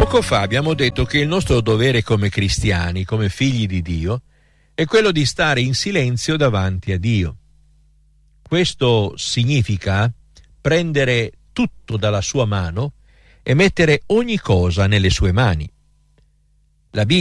Poco fa abbiamo detto che il nostro dovere come cristiani, come figli di Dio, è quello di stare in silenzio davanti a Dio. Questo significa prendere tutto dalla sua mano e mettere ogni cosa nelle sue mani.